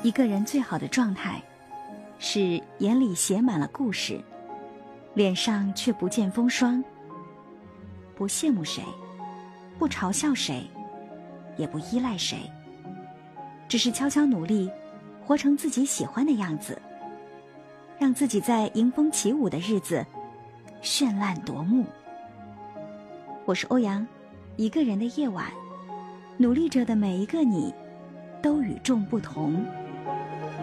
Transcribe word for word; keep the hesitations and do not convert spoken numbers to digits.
一个人最好的状态，是眼里写满了故事，脸上却不见风霜，不羡慕谁，不嘲笑谁，也不依赖谁，只是悄悄努力，活成自己喜欢的样子，让自己在迎风起舞的日子绚烂夺目。我是欧阳，一个人的夜晚，努力着的每一个你都与众不同。